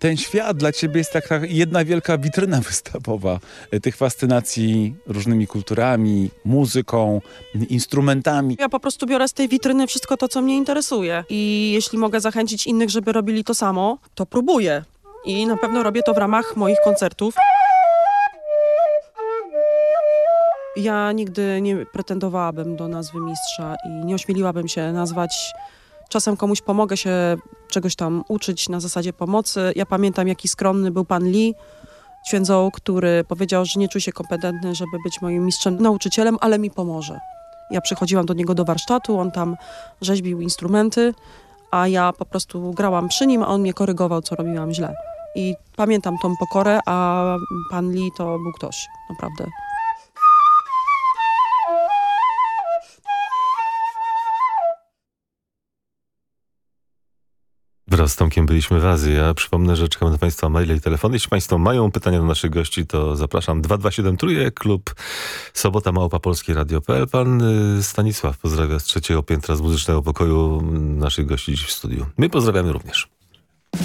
ten świat dla ciebie jest taka jedna wielka witryna wystawowa tych fascynacji różnymi kulturami, muzyką, instrumentami. Ja po prostu biorę z tej witryny wszystko to, co mnie interesuje. I jeśli mogę zachęcić innych, żeby robili to samo, to próbuję. I na pewno robię to w ramach moich koncertów. Ja nigdy nie pretendowałabym do nazwy mistrza i nie ośmieliłabym się nazwać. Czasem komuś pomogę się czegoś tam uczyć na zasadzie pomocy. Ja pamiętam, jaki skromny był pan Lee, księdzoł, który powiedział, że nie czuje się kompetentny, żeby być moim mistrzem, nauczycielem, ale mi pomoże. Ja przychodziłam do niego do warsztatu, on tam rzeźbił instrumenty, a ja po prostu grałam przy nim, a on mnie korygował, co robiłam źle. I pamiętam tą pokorę, a pan Lee to był ktoś, naprawdę. Wraz z Tomkiem byliśmy w Azji. Ja przypomnę, że czekamy na Państwa maile i telefony. Jeśli Państwo mają pytania do naszych gości, to zapraszam. 2273 Trójek lub sobota@polskieradio.pl. Pan Stanisław pozdrawia z trzeciego piętra z muzycznego pokoju naszych gości dziś w studiu. My pozdrawiamy również.